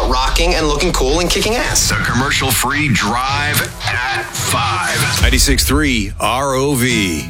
about rocking and looking cool and kicking ass. The commercial-free Drive at 5. 96.3 ROV.